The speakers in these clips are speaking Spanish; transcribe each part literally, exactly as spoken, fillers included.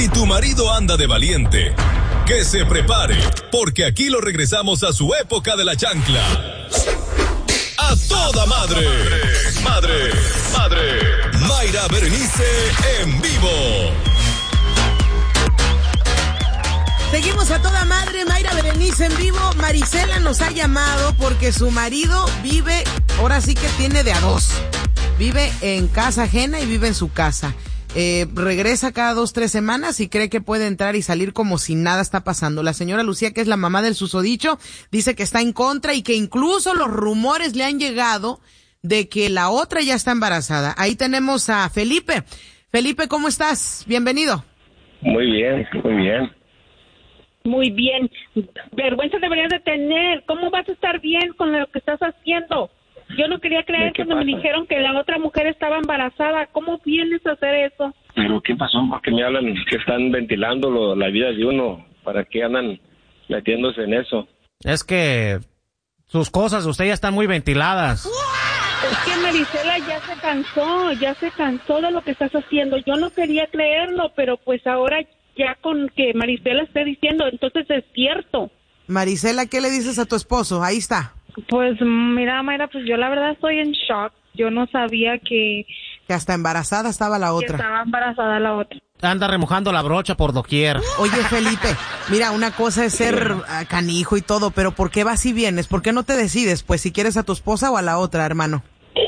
Si tu marido anda de valiente, que se prepare, porque aquí lo regresamos a su época de la chancla. ¡A toda madre! ¡Madre! ¡Madre! Mayra Berenice en vivo. Seguimos a toda madre, Mayra Berenice en vivo. Marisela nos ha llamado porque su marido vive, ahora sí que tiene de a dos. Vive en casa ajena y vive en su casa. Eh, regresa cada dos, tres semanas y cree que puede entrar y salir como si nada está pasando. La señora Lucía, que es la mamá del susodicho, dice que está en contra y que incluso los rumores le han llegado de que la otra ya está embarazada. Ahí tenemos a Felipe. Felipe, ¿cómo estás? Bienvenido. Muy bien, muy bien. Muy bien. Vergüenza deberías de tener. ¿Cómo vas a estar bien con lo que estás haciendo? Yo no quería creer cuando me dijeron que la otra mujer estaba embarazada. ¿Cómo vienes a hacer eso? ¿Pero qué pasó? ¿Por qué me hablan que están ventilando lo, la vida de uno? ¿Para qué andan metiéndose en eso? Es que sus cosas de usted ya están muy ventiladas. Es que Marisela ya se cansó, ya se cansó de lo que estás haciendo. Yo no quería creerlo, pero pues ahora ya con que Marisela esté diciendo, entonces es cierto. Marisela, ¿qué le dices a tu esposo? Ahí está. Pues mira, Mayra, pues yo la verdad estoy en shock. Yo no sabía que... Que hasta embarazada estaba la otra. Que estaba embarazada la otra. Anda remojando la brocha por doquier. Oye, Felipe, mira, una cosa es ser canijo y todo, pero ¿por qué vas y vienes? ¿Por qué no te decides? Pues si quieres a tu esposa o a la otra, hermano.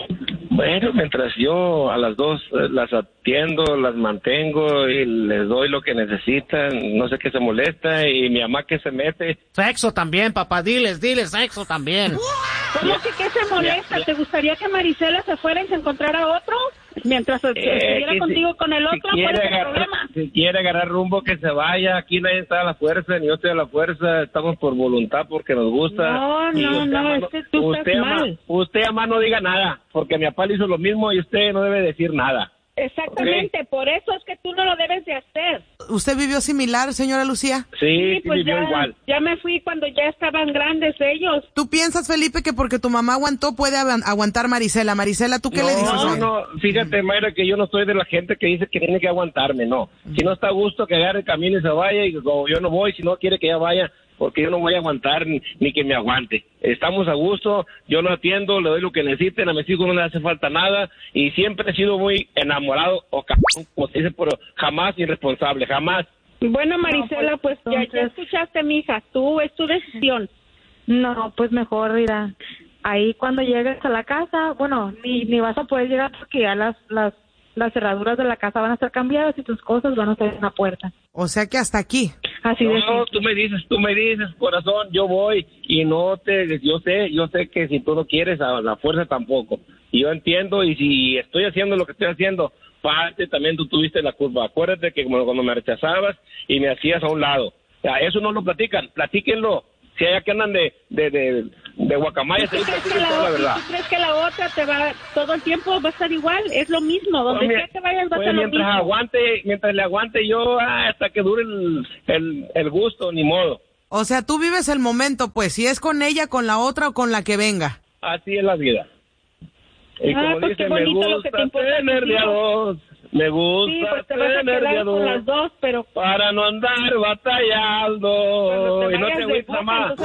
Bueno, mientras yo a las dos eh, las atiendo, las mantengo y les doy lo que necesitan, no sé qué se molesta, y mi mamá que se mete. Sexo también, papá, diles, diles, sexo también. ¿Cómo que qué se molesta? ¿Te gustaría que Marisela se fuera y se encontrara otro? Mientras eh, estuviera si, contigo con el otro, si ¿cuál es el agarrar, problema? Si quiere agarrar rumbo, que se vaya. Aquí nadie está a la fuerza, ni yo estoy a la fuerza. Estamos por voluntad, porque nos gusta. No, no, no, es que tú usted estás ama, mal. Usted, ama, no diga nada, porque mi papá le hizo lo mismo y usted no debe decir nada. Exactamente, okay. Por eso es que tú no lo debes de hacer. ¿Usted vivió similar, señora Lucía? Sí, sí, pues vivió ya, igual. Ya me fui cuando ya estaban grandes ellos. ¿Tú piensas, Felipe, que porque tu mamá aguantó puede aguantar Marisela? Marisela, ¿tú qué no, le dices? No, no, fíjate, Mayra, que yo no soy de la gente que dice que tiene que aguantarme, no. Si no está a gusto, que agarre el camino y se vaya, y o yo no voy, si no quiere que ella vaya, porque yo no voy a aguantar ni, ni que me aguante. Estamos a gusto, yo lo atiendo, le doy lo que necesiten, a mis hijos no les hace falta nada, y siempre he sido muy enamorado, o como se dice, pero jamás irresponsable, jamás. Bueno, Marisela, no, pues, pues ya, ya escuchaste, mija, tú, es tu decisión. No, pues mejor, mira, ahí cuando llegues a la casa, bueno, ni, ni vas a poder llegar porque ya las, las, las cerraduras de la casa van a estar cambiadas y tus cosas van a estar en la puerta. O sea que hasta aquí. Así no, de no, tú me dices, tú me dices, corazón, yo voy y no te, yo sé, yo sé que si tú no quieres, a la fuerza tampoco. Y yo entiendo, y si estoy haciendo lo que estoy haciendo, parte también tú tuviste la culpa. Acuérdate que cuando me rechazabas y me hacías a un lado. O sea, eso no lo platican, platíquenlo. Si hay que andan de, de, de, de guacamayas, ¿Tú crees, que la, la verdad. ¿Tú crees que la otra te va, todo el tiempo va a estar igual? Es lo mismo, donde pues, sea que vayas va pues, a ser lo mientras mismo. Aguante, mientras le aguante yo ah, hasta que dure el, el, el gusto, ni modo. O sea, tú vives el momento, pues, si es con ella, con la otra o con la que venga. Así es la vida. Y ah, como pues dice, qué me bonito gusta lo que te importa tener de a dos. Me gusta sí, pues te vas a tener quedar de con las dos, pero... para no andar batallando. Te y no te agüites, mamá.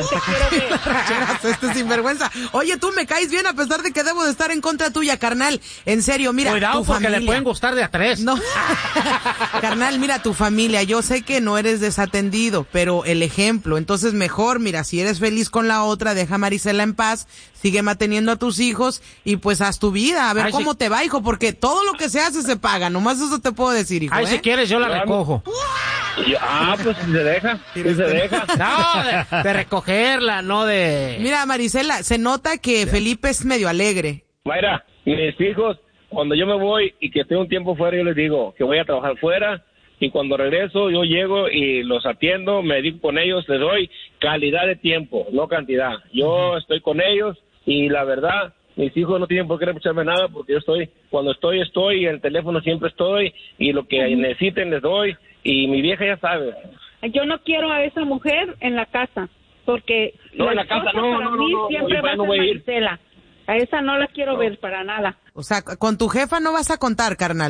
Este es sinvergüenza. Oye, tú me caes bien a pesar de que debo de estar en contra tuya, carnal. En serio, mira, cuidado, tu porque familia. le pueden gustar de a tres. No. Carnal, mira, tu familia. Yo sé que no eres desatendido, pero el ejemplo. Entonces, mejor, mira, si eres feliz con la otra, deja a Marisela en paz, sigue manteniendo a tus hijos y pues haz tu vida. A ver Ay, cómo si... te va, hijo, porque todo lo que se hace se paga. Nomás eso te puedo decir, hijo. Ay, ¿eh? si quieres, yo la recojo. Ah, pues si se deja, si se deja. No, de, de recogerla, no de... Mira, Marisela, se nota que Felipe es medio alegre. Mayra, mis hijos, cuando yo me voy y que estoy un tiempo fuera, yo les digo que voy a trabajar fuera, y cuando regreso yo llego y los atiendo, me dedico con ellos, les doy calidad de tiempo, no cantidad. Yo uh-huh. estoy con ellos y la verdad... Mis hijos no tienen por qué reprocharme nada porque yo estoy, cuando estoy, estoy, y en el teléfono siempre estoy, y lo que necesiten les doy, y mi vieja ya sabe. Yo no quiero a esa mujer en la casa, porque no, en la casa no, para no, mí no, no, siempre no, va no a ser voy a ir. Marisela. A esa no la quiero no. ver para nada. O sea, con tu jefa no vas a contar, carnal.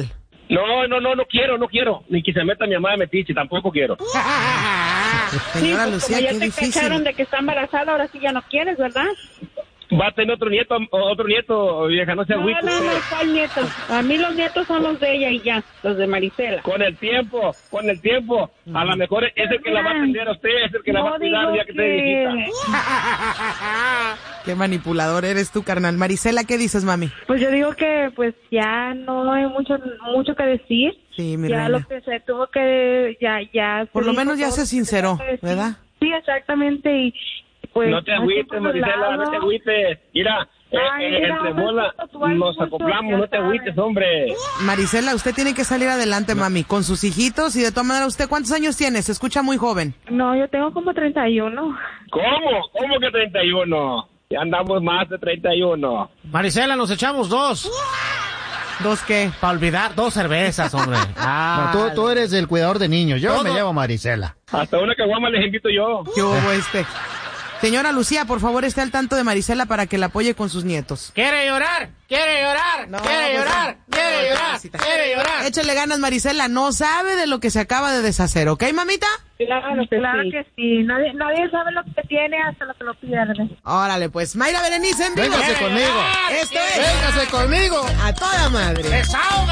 No, no, no, no quiero, no quiero. Ni que se meta mi mamá de metiche, tampoco quiero. Señora sí, pues, Lucía, como ya qué te difícil. cacharon de que está embarazada, ahora sí ya no quieres, ¿verdad? Va a tener otro nieto, otro nieto, vieja, no se No, agüite. no, no, ¿cuál nieto? A mí los nietos son los de ella y ya, los de Marisela. Con el tiempo, con el tiempo. A lo mejor es el que la va a atender a usted, es el que la va a cuidar digo ya que esté viejita. Qué manipulador eres tú, carnal. Marisela, ¿qué dices, mami? Pues yo digo que pues ya no hay mucho mucho que decir. Sí, mi ya reina. lo que se tuvo que ya ya se Por lo dijo menos ya todo se lo que sinceró, tenía que decir. ¿verdad? Sí, exactamente, y pues No te hay agüites, por Marisela, lado. no te agüites. Mira, eh, Ay, eh, mira, entre no, bolas no, tú hay nos mucho, acoplamos, ya no te sabes. agüites, hombre. Marisela, usted tiene que salir adelante, mami, con sus hijitos y de todas maneras, ¿usted cuántos años tiene? Se escucha muy joven. No, yo tengo como treinta y uno. ¿Cómo? ¿Cómo que treinta y uno? Ya andamos más de treinta y uno. Marisela, nos echamos dos. ¿Dos qué? Para olvidar, dos cervezas, hombre. Ah, No, tú, tú eres el cuidador de niños. Yo Todo. me llevo a Marisela. Hasta una caguama les invito yo. ¿Qué hubo este? Señora Lucía, por favor, esté al tanto de Marisela para que la apoye con sus nietos. ¿Quiere llorar? ¿Quiere llorar? No, ¿Quiere pues, llorar? no, ¿Quiere no, llorar? mamacita. ¿Quiere llorar? Échale ganas, Marisela. No sabe de lo que se acaba de deshacer, ¿ok, mamita? Claro que Claro sí. que sí. Nadie nadie sabe lo que tiene hasta lo que lo pierde. Órale, pues. Mayra Berenice en vivo. Véngase conmigo. Esto es Véngase conmigo. A Toda Madre. ¡Desahoga!